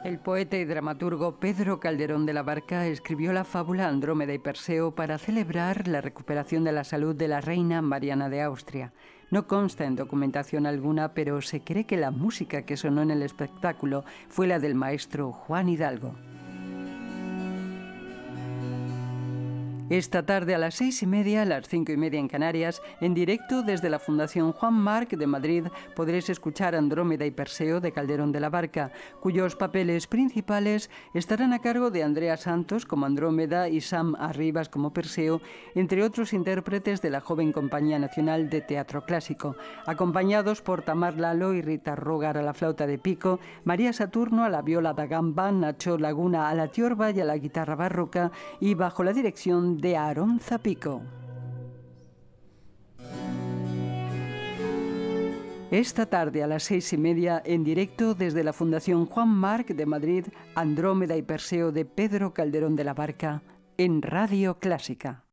El poeta y dramaturgo Pedro Calderón de la Barca escribió la fábula Andrómeda y Perseo para celebrar la recuperación de la salud de la reina Mariana de Austria. No consta en documentación alguna, pero se cree que la música que sonó en el espectáculo fue la del maestro Juan Hidalgo. Esta tarde a las 6:30, a las 5:30 en Canarias, en directo desde la Fundación Juan Marc de Madrid, podréis escuchar Andrómeda y Perseo de Calderón de la Barca, cuyos papeles principales estarán a cargo de Andrea Santos como Andrómeda y Sam Arribas como Perseo, entre otros intérpretes de la joven Compañía Nacional de Teatro Clásico, acompañados por Tamar Lalo y Rita Rogar a la flauta de pico, María Saturno a la viola da gamba, Nacho Laguna a la tiorba y a la guitarra barroca, y bajo la dirección de Aarón Zapico. Esta tarde a las 6:30, en directo desde la Fundación Juan Marc de Madrid, Andrómeda y Perseo de Pedro Calderón de la Barca, en Radio Clásica.